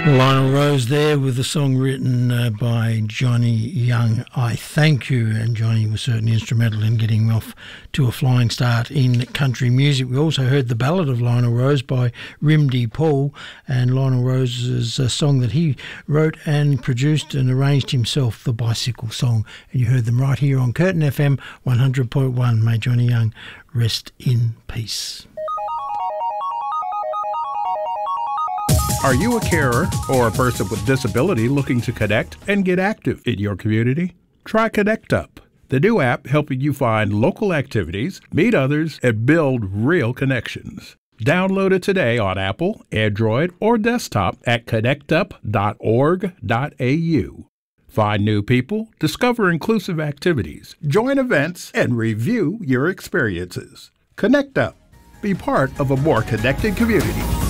Lionel Rose there with a song written by Johnny Young, I Thank You, and Johnny was certainly instrumental in getting off to a flying start in country music. We also heard the ballad of Lionel Rose by Rimdi Paul, and Lionel Rose's a song that he wrote and produced and arranged himself, the Bicycle Song, and you heard them right here on Curtin FM 100.1. May Johnny Young rest in peace. Are you a carer or a person with disability looking to connect and get active in your community? Try Connect Up, the new app helping you find local activities, meet others, and build real connections. Download it today on Apple, Android, or desktop at connectup.org.au. Find new people, discover inclusive activities, join events, and review your experiences. Connect Up. Be part of a more connected community.